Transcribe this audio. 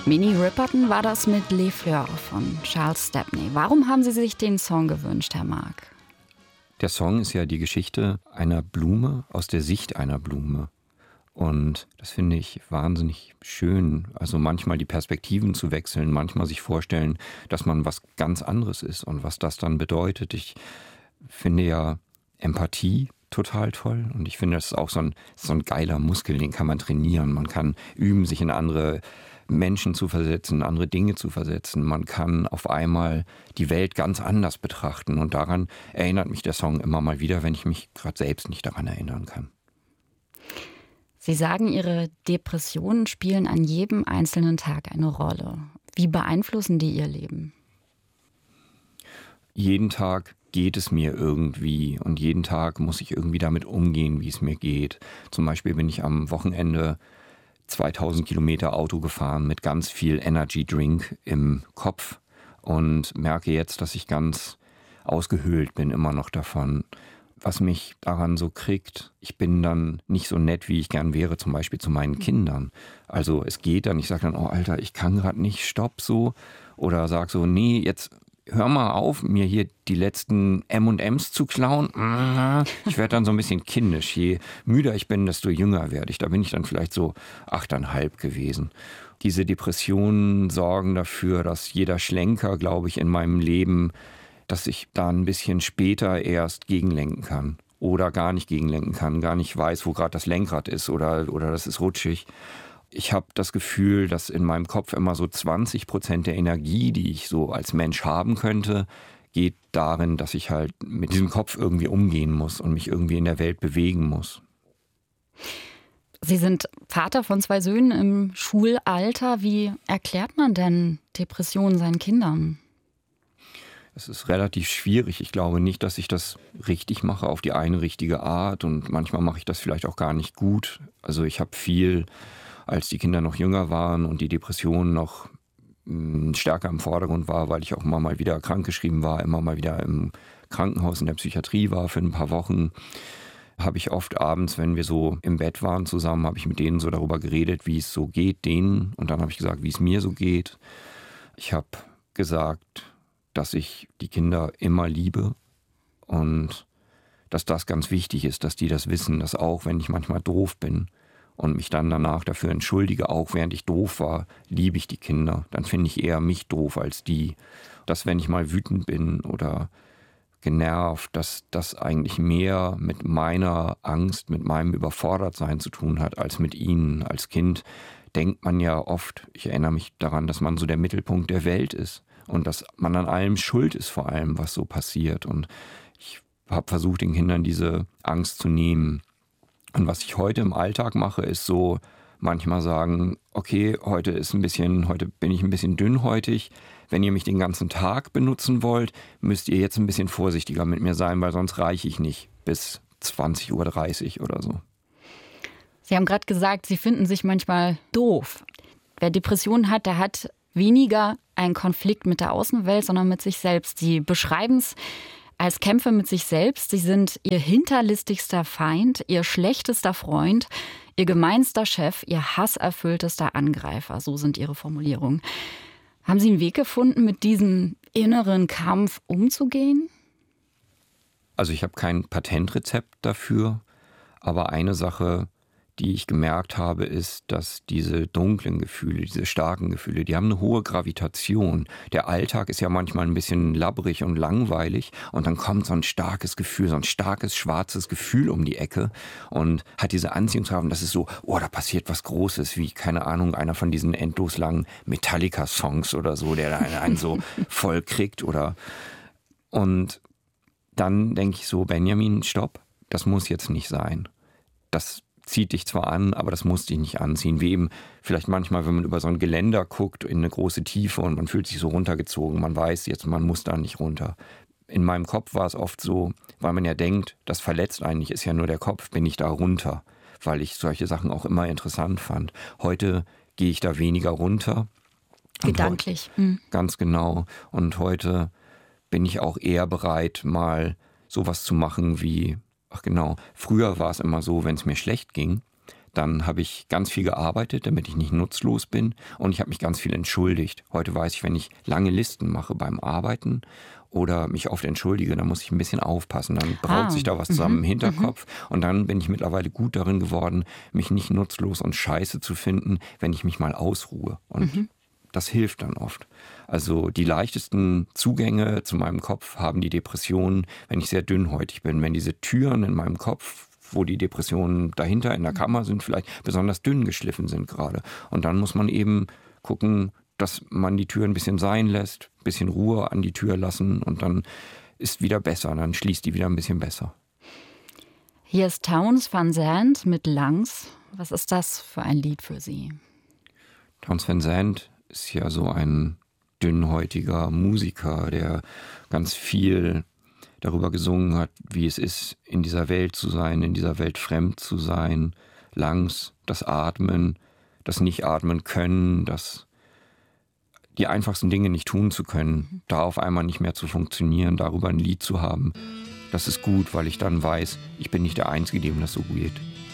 Minnie Riperton war das mit Les Fleurs von Charles Stepney. Warum haben Sie sich den Song gewünscht, Herr Mark? Der Song ist ja die Geschichte einer Blume aus der Sicht einer Blume. Und das finde ich wahnsinnig schön. Also manchmal die Perspektiven zu wechseln, manchmal sich vorstellen, dass man was ganz anderes ist und was das dann bedeutet. Ich finde ja Empathie total toll und ich finde, das ist auch so ein geiler Muskel, den kann man trainieren. Man kann üben, sich in andere Menschen zu versetzen, andere Dinge zu versetzen. Man kann auf einmal die Welt ganz anders betrachten und daran erinnert mich der Song immer mal wieder, wenn ich mich gerade selbst nicht daran erinnern kann. Sie sagen, Ihre Depressionen spielen an jedem einzelnen Tag eine Rolle. Wie beeinflussen die Ihr Leben? Jeden Tag geht es mir irgendwie und jeden Tag muss ich irgendwie damit umgehen, wie es mir geht. Zum Beispiel bin ich am Wochenende 2000 Kilometer Auto gefahren mit ganz viel Energy Drink im Kopf und merke jetzt, dass ich ganz ausgehöhlt bin immer noch davon. Was mich daran so kriegt, ich bin dann nicht so nett, wie ich gern wäre, zum Beispiel zu meinen Kindern. Also es geht dann, ich sage dann, oh Alter, ich kann gerade nicht, stopp so. Oder sag so, nee, jetzt hör mal auf, mir hier die letzten M&Ms zu klauen. Ich werde dann so ein bisschen kindisch. Je müder ich bin, desto jünger werde ich. Da bin ich dann vielleicht so 8,5 gewesen. Diese Depressionen sorgen dafür, dass jeder Schlenker, glaube ich, in meinem Leben, dass ich da ein bisschen später erst gegenlenken kann. Oder gar nicht gegenlenken kann, gar nicht weiß, wo gerade das Lenkrad ist oder das ist rutschig. Ich habe das Gefühl, dass in meinem Kopf immer so 20% der Energie, die ich so als Mensch haben könnte, geht darin, dass ich halt mit diesem Kopf irgendwie umgehen muss und mich irgendwie in der Welt bewegen muss. Sie sind Vater von 2 Söhnen im Schulalter. Wie erklärt man denn Depressionen seinen Kindern? Es ist relativ schwierig. Ich glaube nicht, dass ich das richtig mache auf die eine richtige Art und manchmal mache ich das vielleicht auch gar nicht gut. Also ich habe viel, als die Kinder noch jünger waren und die Depression noch stärker im Vordergrund war, weil ich auch immer mal wieder krankgeschrieben war, immer mal wieder im Krankenhaus in der Psychiatrie war für ein paar Wochen, habe ich oft abends, wenn wir so im Bett waren zusammen, habe ich mit denen so darüber geredet, wie es so geht denen und dann habe ich gesagt, wie es mir so geht. Ich habe gesagt, dass ich die Kinder immer liebe und dass das ganz wichtig ist, dass die das wissen, dass auch wenn ich manchmal doof bin und mich dann danach dafür entschuldige, auch während ich doof war, liebe ich die Kinder. Dann finde ich eher mich doof als die. Dass wenn ich mal wütend bin oder genervt, dass das eigentlich mehr mit meiner Angst, mit meinem Überfordertsein zu tun hat, als mit ihnen. Als Kind denkt man ja oft, ich erinnere mich daran, dass man so der Mittelpunkt der Welt ist und dass man an allem schuld ist, vor allem, was so passiert. Und ich habe versucht, den Kindern diese Angst zu nehmen. Und was ich heute im Alltag mache, ist so manchmal sagen, okay, heute bin ich ein bisschen dünnhäutig. Wenn ihr mich den ganzen Tag benutzen wollt, müsst ihr jetzt ein bisschen vorsichtiger mit mir sein, weil sonst reiche ich nicht bis 20:30 Uhr oder so. Sie haben gerade gesagt, Sie finden sich manchmal doof. Wer Depressionen hat, der hat weniger einen Konflikt mit der Außenwelt, sondern mit sich selbst. Sie beschreiben es als Kämpfe mit sich selbst. Sie sind Ihr hinterlistigster Feind, Ihr schlechtester Freund, Ihr gemeinster Chef, Ihr hasserfülltester Angreifer. So sind Ihre Formulierungen. Haben Sie einen Weg gefunden, mit diesem inneren Kampf umzugehen? Also ich habe kein Patentrezept dafür, aber eine Sache, die ich gemerkt habe, ist, dass diese dunklen Gefühle, diese starken Gefühle, die haben eine hohe Gravitation. Der Alltag ist ja manchmal ein bisschen labbrig und langweilig und dann kommt so ein starkes Gefühl, so ein starkes schwarzes Gefühl um die Ecke und hat diese Anziehungskraft und das ist so, oh, da passiert was Großes, wie, keine Ahnung, einer von diesen endlos langen Metallica-Songs oder so, der einen so voll kriegt oder und dann denke ich so, Benjamin, stopp, das muss jetzt nicht sein. Das zieht dich zwar an, aber das muss dich nicht anziehen. Wie eben vielleicht manchmal, wenn man über so ein Geländer guckt in eine große Tiefe und man fühlt sich so runtergezogen. Man weiß jetzt, man muss da nicht runter. In meinem Kopf war es oft so, weil man ja denkt, das verletzt eigentlich, ist ja nur der Kopf, bin ich da runter. Weil ich solche Sachen auch immer interessant fand. Heute gehe ich da weniger runter. Gedanklich. Ganz genau. Und heute bin ich auch eher bereit, mal sowas zu machen wie, ach genau, früher war es immer so, wenn es mir schlecht ging, Dann habe ich ganz viel gearbeitet, damit ich nicht nutzlos bin. Und ich habe mich ganz viel entschuldigt. Heute weiß ich, wenn ich lange Listen mache beim Arbeiten oder mich oft entschuldige, dann muss ich ein bisschen aufpassen. Dann braut sich da was zusammen im Hinterkopf. Und dann bin ich mittlerweile gut darin geworden, mich nicht nutzlos und scheiße zu finden, wenn ich mich mal ausruhe. Und das hilft dann oft. Also die leichtesten Zugänge zu meinem Kopf haben die Depressionen, wenn ich sehr dünnhäutig bin. Wenn diese Türen in meinem Kopf, wo die Depressionen dahinter in der Kammer sind, vielleicht besonders dünn geschliffen sind gerade. Und dann muss man eben gucken, dass man die Tür ein bisschen sein lässt, ein bisschen Ruhe an die Tür lassen und dann ist wieder besser. Dann schließt die wieder ein bisschen besser. Hier ist Townes Van Zandt mit Langs. Was ist das für ein Lied für Sie? Townes Van Zandt ist ja so ein dünnhäutiger Musiker, der ganz viel darüber gesungen hat, wie es ist, in dieser Welt zu sein, in dieser Welt fremd zu sein. Langs, das Atmen, das Nicht-Atmen können, das die einfachsten Dinge nicht tun zu können, da auf einmal nicht mehr zu funktionieren, darüber ein Lied zu haben. Das ist gut, weil ich dann weiß, ich bin nicht der Einzige, dem das so geht.